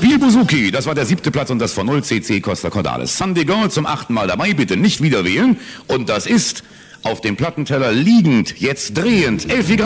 Spiel Buzuki, das war der 7. Platz und das von 0 CC Costa Cordalis. Sunday Girl zum 8. Mal dabei, bitte nicht wieder wählen. Und das ist auf dem Plattenteller liegend, jetzt drehend, Elfi